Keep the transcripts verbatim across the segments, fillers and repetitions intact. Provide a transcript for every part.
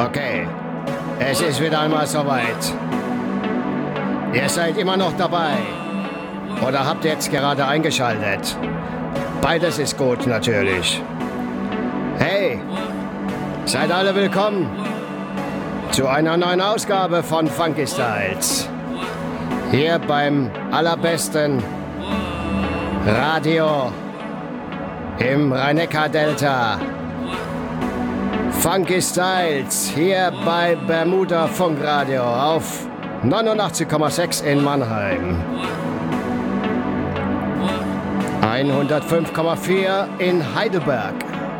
Okay, es ist wieder einmal soweit. Ihr seid immer noch dabei. Oder habt jetzt gerade eingeschaltet? Beides ist gut, natürlich. Hey, seid alle willkommen zu einer neuen Ausgabe von Funky Styles. Hier beim allerbesten Radio im Rhein-Neckar-Delta. Funky Styles hier bei Bermuda Funkradio auf neunundachtzig Komma sechs in Mannheim. hundertfünf Komma vier in Heidelberg.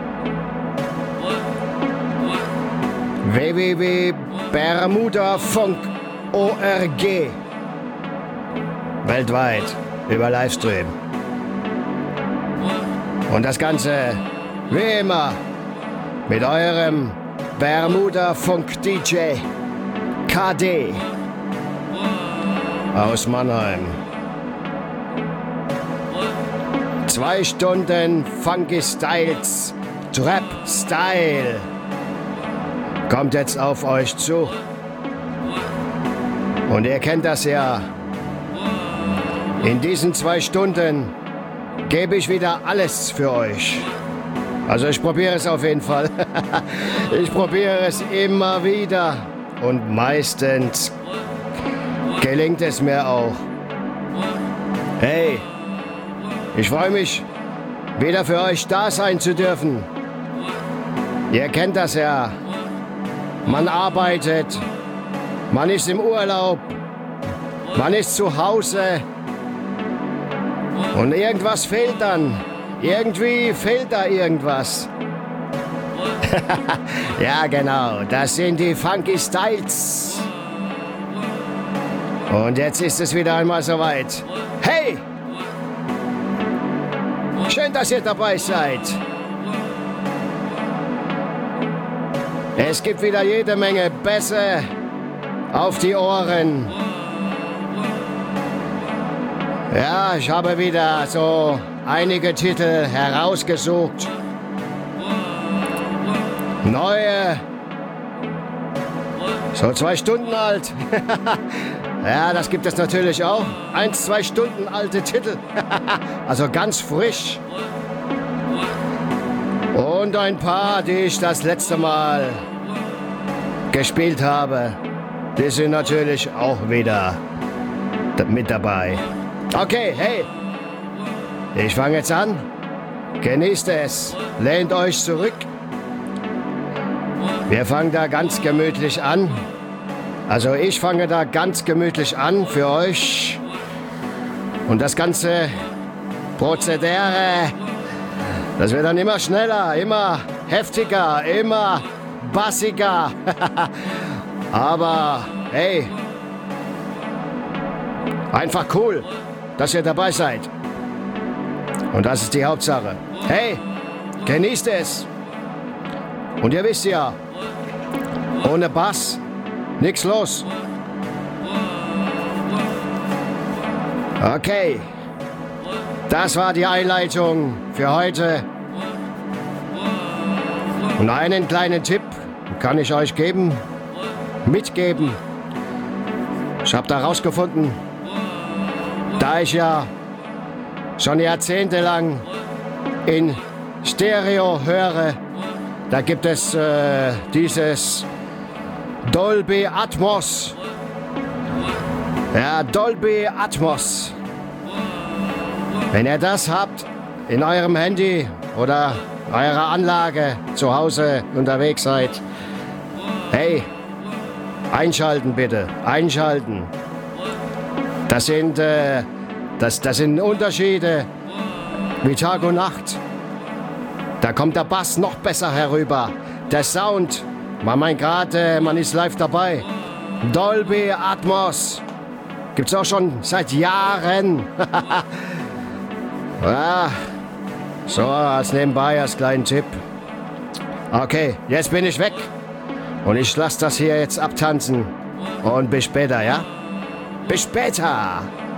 w w w punkt bermuda funk punkt org. Weltweit über Livestream. Und das Ganze wie immer mit eurem Bermuda Funk D J K D aus Mannheim. Zwei Stunden Funky Styles, Trap Style kommt jetzt auf euch zu. Und ihr kennt das ja. In diesen zwei Stunden gebe ich wieder alles für euch. Also ich probiere es auf jeden Fall. Ich probiere es immer wieder. Und meistens gelingt es mir auch. Hey, ich freue mich, wieder für euch da sein zu dürfen. Ihr kennt das ja. Man arbeitet, man ist im Urlaub, man ist zu Hause und irgendwas fehlt dann. Irgendwie fehlt da irgendwas. Ja, genau, das sind die Funky Styles. Und jetzt ist es wieder einmal soweit. Hey! Schön, dass ihr dabei seid. Es gibt wieder jede Menge Bässe auf die Ohren. Ja, ich habe wieder so einige Titel herausgesucht. Neue, so zwei Stunden alt. Ja, das gibt es natürlich auch. Eins, zwei Stunden alte Titel. Also ganz frisch. Und ein paar, die ich das letzte Mal gespielt habe. Die sind natürlich auch wieder mit dabei. Okay, hey. Ich fange jetzt an. Genießt es. Lehnt euch zurück. Wir fangen da ganz gemütlich an. Also ich fange da ganz gemütlich an für euch. Und das ganze Prozedere, das wird dann immer schneller, immer heftiger, immer bassiger. Aber hey, einfach cool, dass ihr dabei seid. Und das ist die Hauptsache. Hey, genießt es. Und ihr wisst ja, ohne Bass nix los. Okay, das war die Einleitung für heute. Und einen kleinen Tipp kann ich euch geben, mitgeben. Ich habe da rausgefunden, da ich ja schon jahrzehntelang in Stereo höre, da gibt es äh, dieses Dolby Atmos. Ja, Dolby Atmos. Wenn ihr das habt in eurem Handy oder eurer Anlage zu Hause unterwegs seid, hey, einschalten bitte, einschalten. Das sind, äh, das, das sind Unterschiede wie Tag und Nacht. Da kommt der Bass noch besser herüber. Der Sound, man meint gerade, man ist live dabei. Dolby Atmos. Gibt's auch schon seit Jahren. Ja, so, als nebenbei, als kleinen Tipp. Okay, jetzt bin ich weg. Und ich lasse das hier jetzt abtanzen. Und bis später, ja? Bis später!